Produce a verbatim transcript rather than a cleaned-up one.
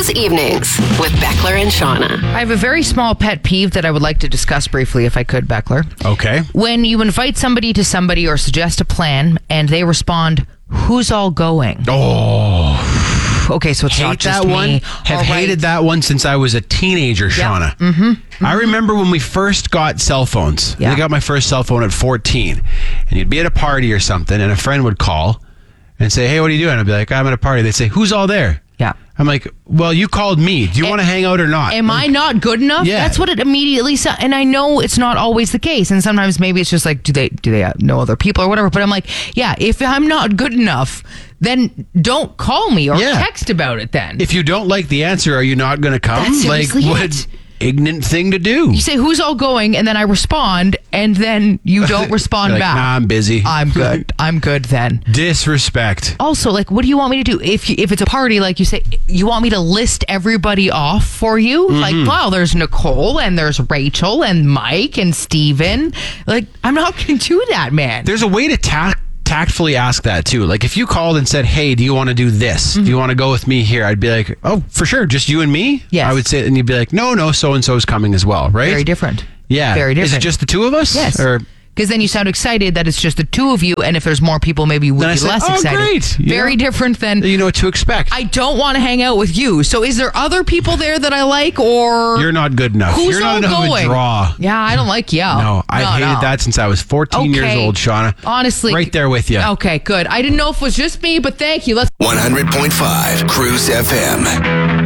Cruise Evenings with Beckler and Shauna. I have a very small pet peeve that I would like to discuss briefly, if I could, Beckler. Okay. When you invite somebody to somebody or suggest a plan and they respond, "Who's all going?" Oh, Okay, so it's hate not just that one. me. Have All right. hated that one since I was a teenager, Shauna. Mm-hmm. Mm-hmm. I remember when we first got cell phones. Yeah. I got my first cell phone at fourteen, and you'd be at a party or something, and a friend would call and say, "Hey, what are you doing?" I'd be like, "I'm at a party." They'd say, "Who's all there?" Yeah. I'm like, "Well, you called me. Do you Am- want to hang out or not?" Am I not good enough? Yeah. That's what it immediately said. And I know it's not always the case. And sometimes maybe it's just like, do they do they know other people or whatever? But I'm like, yeah, if I'm not good enough, then don't call me or Yeah. text about it then. If you don't like the answer, are you not going to come? That's like, seriously what it. ignorant thing to do? You say, "Who's all going?" And then I respond, and then you don't respond You're like, back. "Nah, I'm busy." I'm good. I'm good then. Disrespect. Also, like, what do you want me to do? If you, if it's a party, like you say, you want me to list everybody off for you? Mm-hmm. Like, wow, there's Nicole and there's Rachel and Mike and Steven. Like, I'm not going to do that, man. There's a way to tact tactfully ask that too. Like if you called and said, "Hey, do you want to do this? Do you want to go with me here?" I'd be like, "Oh, for sure. Just you and me?" Yes. I would say, and you'd be like, "No, no, so and so is coming as well, right?" Very different. Yeah. Very different. Is it just the two of us? Yes. Or Because then you sound excited that it's just the two of you, and if there's more people, maybe you would Then I be say, less "Oh, excited. great. You Very know- different than, you know what to expect. I don't want to hang out with you. So is there other people there that I like, or You're not good enough. who's You're not all enough of a going? draw. Yeah, I don't like you. No, I've No, hated no. that since I was fourteen years Okay. old, Shauna. Honestly. Right there with you. Okay, good. I didn't know if it was just me, but thank you. Let's one hundred point five Cruise F M.